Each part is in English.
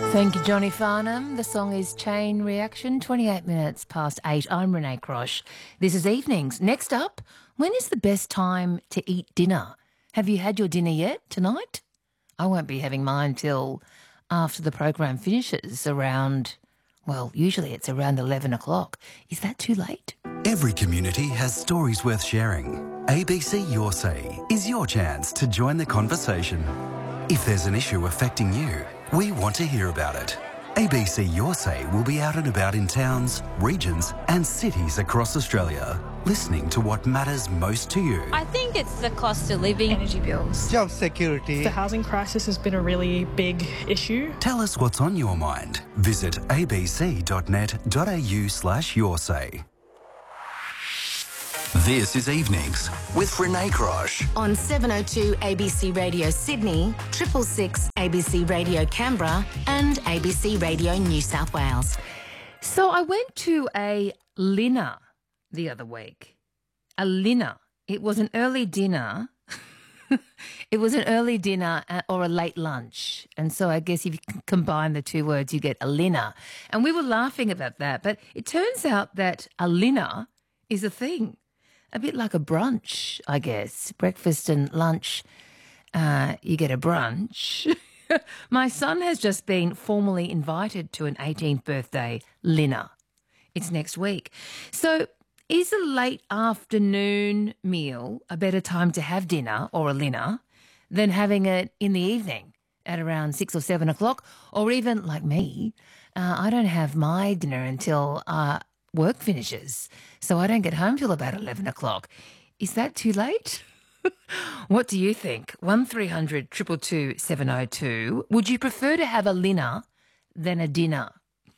Thank you, Johnny Farnham. The song is Chain Reaction, 28 minutes past 8. I'm Renee Crosh. This is Evenings. Next up, when is the best time to eat dinner? Have you had your dinner yet tonight? I won't be having mine till after the program finishes around, well, usually it's around 11 o'clock. Is that too late? Every community has stories worth sharing. ABC Your Say is your chance to join the conversation. If there's an issue affecting you, we want to hear about it. ABC Your Say will be out and about in towns, regions and cities across Australia, listening to what matters most to you. I think it's the cost of living. Energy bills. Job security. The housing crisis has been a really big issue. Tell us what's on your mind. Visit abc.net.au/yoursay. This is Evenings with Renee Crosh. On 702 ABC Radio Sydney, 666 ABC Radio Canberra and ABC Radio New South Wales. So I went to a dinner the other week. A dinner. It was an early dinner. It was an early dinner or a late lunch. And so I guess if you combine the two words, you get a dinner. And we were laughing about that. But it turns out that a dinner is a thing. A bit like a brunch, I guess. Breakfast and lunch, you get a brunch. My son has just been formally invited to an 18th birthday dinner. It's next week. So is a late afternoon meal a better time to have dinner or a dinner than having it in the evening at around 6 or 7 o'clock? Or even like me, I don't have my dinner until work finishes, so I don't get home till about 11 o'clock. Is that too late? What do you think? 1300 222 702. Would you prefer to have a dinner than a dinner?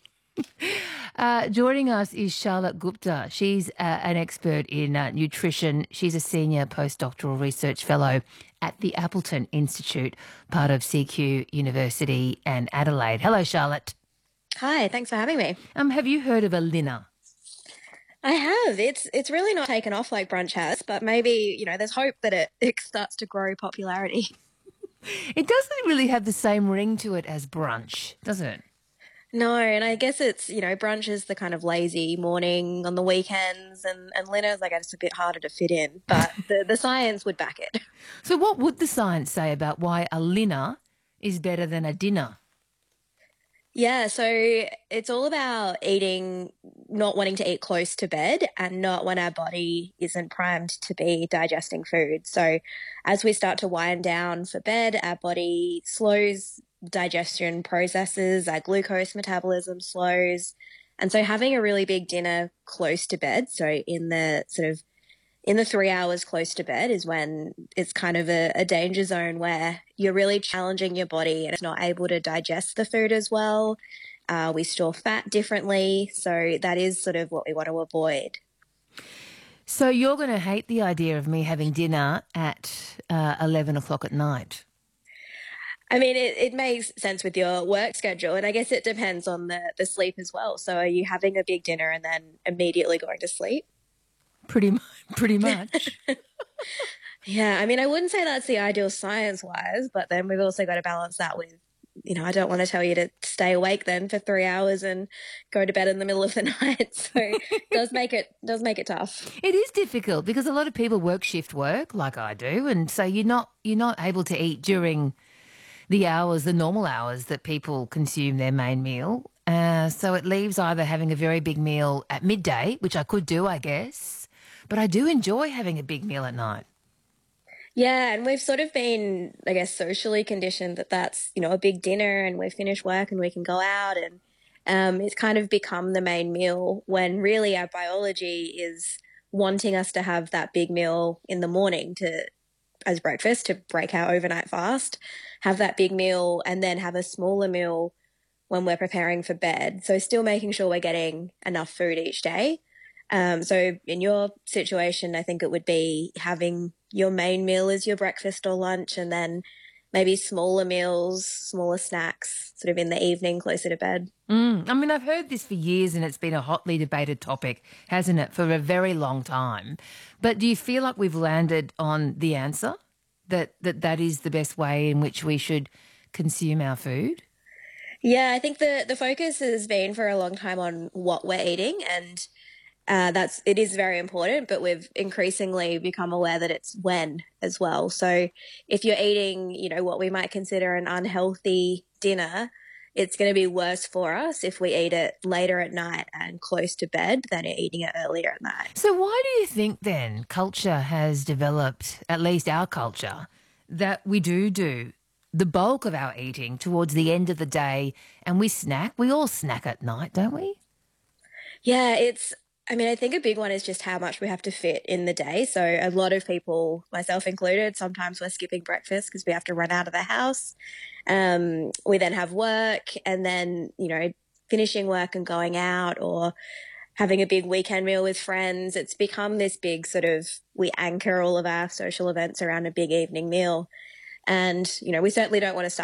Joining us is Charlotte Gupta. She's an expert in nutrition. She's a senior postdoctoral research fellow at the Appleton Institute, part of CQ University and Adelaide. Hello, Charlotte. Hi, thanks for having me. Have you heard of a dinner? I have. It's really not taken off like brunch has, but maybe, there's hope that it starts to grow popularity. It doesn't really have the same ring to it as brunch, does it? No, and I guess it's, brunch is the kind of lazy morning on the weekends and dinners, I guess it's a bit harder to fit in, but the science would back it. So what would the science say about why a dinner is better than a dinner? Yeah, so it's all about not wanting to eat close to bed and not when our body isn't primed to be digesting food. So as we start to wind down for bed, our body slows digestion processes, our glucose metabolism slows. And so having a really big dinner close to bed, so in the 3 hours close to bed is when it's kind of a danger zone where you're really challenging your body and it's not able to digest the food as well. We store fat differently. So that is sort of what we want to avoid. So you're going to hate the idea of me having dinner at 11 o'clock at night? I mean, it makes sense with your work schedule, and I guess it depends on the sleep as well. So are you having a big dinner and then immediately going to sleep? Pretty much. Yeah, I mean, I wouldn't say that's the ideal science-wise, but then we've also got to balance that with, I don't want to tell you to stay awake then for 3 hours and go to bed in the middle of the night. So it does make it tough. It is difficult because a lot of people work shift work like I do, and so you're not able to eat during the normal hours that people consume their main meal. So it leaves either having a very big meal at midday, which I could do, I guess, but I do enjoy having a big meal at night. Yeah, and we've sort of been, I guess, socially conditioned that that's, a big dinner and we've finished work and we can go out, and it's kind of become the main meal when really our biology is wanting us to have that big meal in the morning as breakfast to break our overnight fast, have that big meal and then have a smaller meal when we're preparing for bed. So still making sure we're getting enough food each day. So in your situation, I think it would be having your main meal as your breakfast or lunch and then maybe smaller meals, smaller snacks sort of in the evening closer to bed. I mean, I've heard this for years and it's been a hotly debated topic, hasn't it, for a very long time. But do you feel like we've landed on the answer, that is the best way in which we should consume our food? Yeah, I think the focus has been for a long time on what we're eating, and it is very important, but we've increasingly become aware that it's when as well. So if you're eating, what we might consider an unhealthy dinner, it's going to be worse for us if we eat it later at night and close to bed than eating it earlier at night. So why do you think then culture has developed, at least our culture, that we do the bulk of our eating towards the end of the day and we snack? We all snack at night, don't we? Yeah, I think a big one is just how much we have to fit in the day. So a lot of people, myself included, sometimes we're skipping breakfast because we have to run out of the house. We then have work, and then, finishing work and going out or having a big weekend meal with friends. It's become this big we anchor all of our social events around a big evening meal. And, we certainly don't want to start